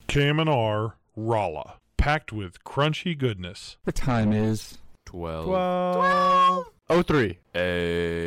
KMNR Rolla, packed with crunchy goodness. The time is 12:03.